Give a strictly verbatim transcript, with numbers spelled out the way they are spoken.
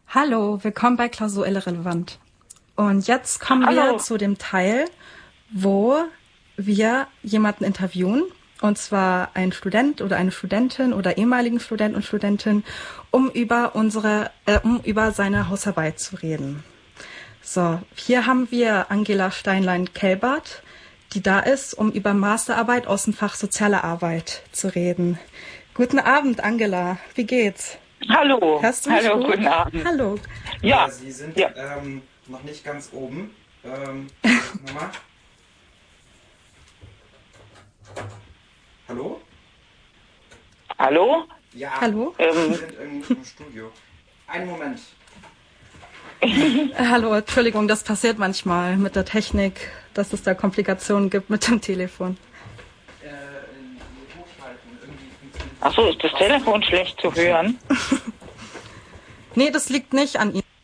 Hallo, willkommen bei Klausur Irrelevant. Und jetzt kommen Hallo. wir zu dem Teil, wo wir jemanden interviewen, und zwar einen Student oder eine Studentin oder ehemaligen Student und Studentin, um über unsere, äh, um über seine Hausarbeit zu reden. So, hier haben wir Angela Steinlein-Kelbert, die da ist, um über Masterarbeit aus dem Fach Soziale Arbeit zu reden. Guten Abend, Angela. Wie geht's? Hallo. Hörst du mich Hallo, gut? guten Abend. Hallo. Ja. Äh, Sie sind Ja. ähm, noch nicht ganz oben. Ähm, nochmal. Hallo? Hallo? Ja. Hallo? Sie Ähm, sind irgendwie im Studio. Einen Moment. Äh, Hallo, Entschuldigung, das passiert manchmal mit der Technik, dass es da Komplikationen gibt mit dem Telefon. Äh, hochschalten. Irgendwie funktioniert ach so, ist das Telefon schlecht zu hören? Nee, das liegt nicht an Ihnen.